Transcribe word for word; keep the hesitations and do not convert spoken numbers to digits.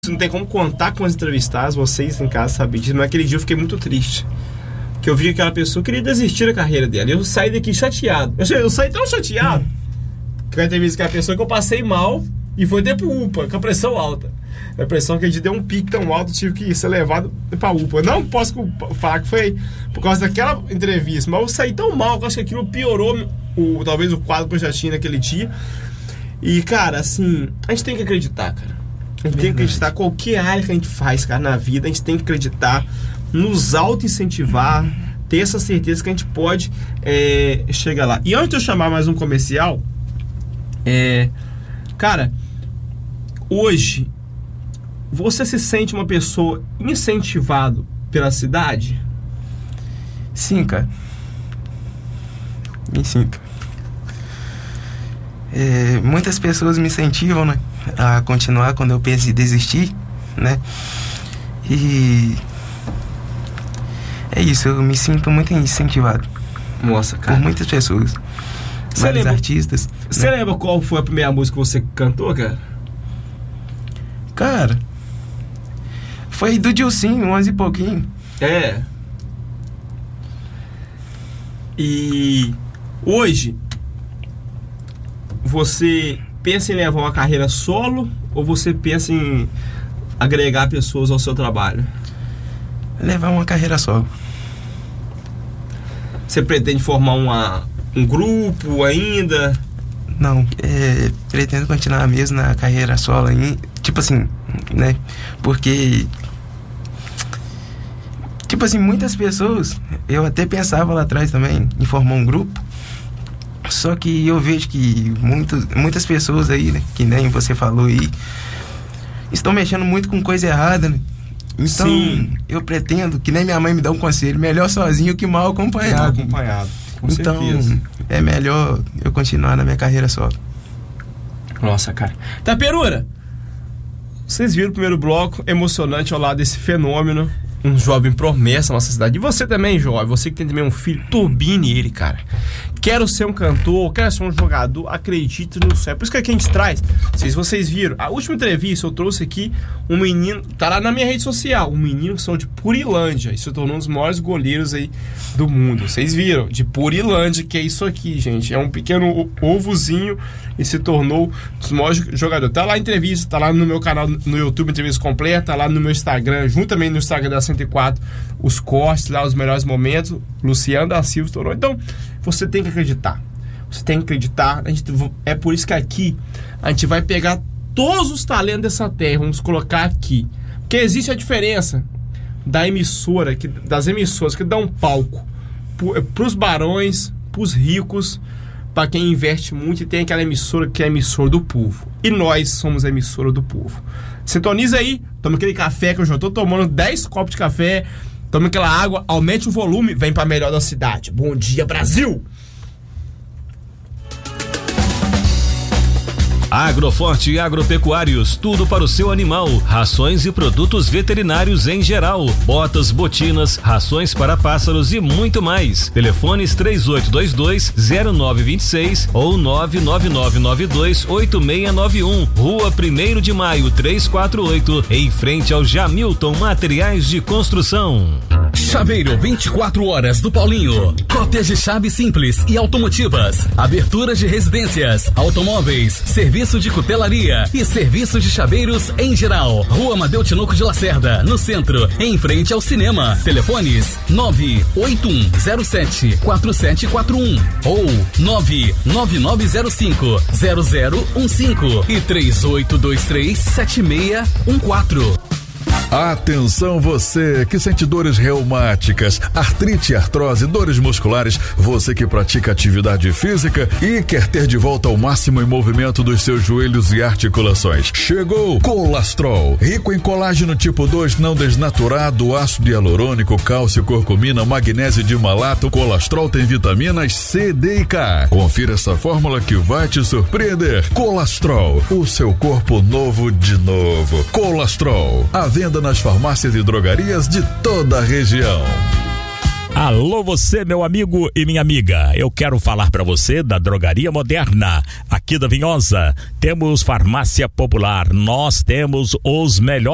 Não tem como contar com as entrevistadas, vocês em casa sabem disso, mas naquele dia eu fiquei muito triste. Que eu vi que aquela pessoa queria desistir da carreira dela. E eu saí daqui chateado. Eu, eu saí tão chateado que a entrevista com a pessoa que eu passei mal e foi até pro U P A, com a pressão alta. A pressão que a gente deu um pique tão alto, tive que ser levado pra U P A. Eu não posso falar que foi por causa daquela entrevista, mas eu saí tão mal que eu acho que aquilo piorou o, talvez o quadro que eu já tinha naquele dia. E, cara, assim, a gente tem que acreditar, cara. A gente tem que acreditar, qualquer área que a gente faz, cara, na vida, a gente tem que acreditar, nos auto-incentivar, ter essa certeza que a gente pode é, chegar lá. E antes de eu chamar mais um comercial, é, cara, hoje, você se sente uma pessoa incentivado pela cidade? Sim, cara. Me sinto. É, muitas pessoas me incentivam, né, a continuar quando eu penso em desistir, né? E é isso, eu me sinto muito incentivado. Nossa, cara. Por muitas pessoas. Cê vários lembra, artistas. Você né? lembra qual foi a primeira música que você cantou, cara? Cara, foi do Dilcinho, onze e pouquinho. É. E hoje você pensa em levar uma carreira solo ou você pensa em agregar pessoas ao seu trabalho? Levar uma carreira solo. Você pretende formar uma, um grupo ainda? Não, é, pretendo continuar mesmo na carreira solo aí, tipo assim, né? Porque, tipo assim, muitas pessoas, eu até pensava lá atrás também em formar um grupo. Só que eu vejo que muitos, muitas pessoas aí, né, que nem você falou aí, estão mexendo muito com coisa errada, né? Então, sim, eu pretendo, que nem minha mãe me dá um conselho, melhor sozinho que mal acompanhado. Mal acompanhado, com então, certeza. É melhor eu continuar na minha carreira solo. Nossa, cara. Taperura, vocês viram o primeiro bloco emocionante ao lado desse fenômeno, um jovem promessa na nossa cidade. E você também, jovem, você que tem também um filho, turbine ele, cara. Quero ser um cantor, quero ser um jogador, acredite no céu. Por isso que aqui a gente traz, não sei se vocês viram, a última entrevista eu trouxe aqui um menino, tá lá na minha rede social, um menino que são de Purilândia, e se tornou um dos maiores goleiros aí do mundo. Vocês viram, de Purilândia, que é isso aqui, gente, é um pequeno ovozinho e se tornou um dos maiores jogadores. Tá lá a entrevista, tá lá no meu canal no YouTube, entrevista completa, tá lá no meu Instagram, junto também no Instagram da cento e quatro, os cortes lá, os melhores momentos. Luciano da Silva se tornou. Então, você tem que acreditar. Você tem que acreditar. A gente, é por isso que aqui a gente vai pegar todos os talentos dessa terra, vamos colocar aqui. Porque existe a diferença da emissora, que, das emissoras que dão palco para os barões, para os ricos, para quem investe muito, e tem aquela emissora que é a emissora do povo. E nós somos a emissora do povo. Sintoniza aí, toma aquele café que eu já tô tomando dez copos de café, toma aquela água, aumente o volume, vem pra melhor da cidade. Bom dia, Brasil! Agroforte Agropecuários, tudo para o seu animal, rações e produtos veterinários em geral, botas, botinas, rações para pássaros e muito mais. Telefones três oito dois dois, zero nove dois seis ou nove nove nove nove dois oito seis nove um, Rua primeiro de Maio trezentos e quarenta e oito, em frente ao Jamilton Materiais de Construção. Chaveiro vinte e quatro horas do Paulinho. Cópias de chaves simples e automotivas. Aberturas de residências, automóveis, serviço de cutelaria e serviço de chaveiros em geral. Rua Amadeu Tinoco de Lacerda, no centro, em frente ao cinema. Telefones nove oito um zero sete quatro sete quatro um ou nove nove nove zero cinco zero zero um cinco e três oito dois três sete seis um quatro. Atenção você que sente dores reumáticas, artrite, artrose, dores musculares, você que pratica atividade física e quer ter de volta o máximo em movimento dos seus joelhos e articulações. Chegou Colastrol, rico em colágeno tipo dois não desnaturado, ácido hialurônico, cálcio, curcumina, magnésio de malato. Colastrol tem vitaminas C, D e K. Confira essa fórmula que vai te surpreender. Colastrol, o seu corpo novo de novo. Colastrol, a venda nas farmácias e drogarias de toda a região. Alô você, meu amigo e minha amiga, eu quero falar para você da Drogaria Moderna, aqui da Vinhosa. Temos farmácia popular, nós temos os melhores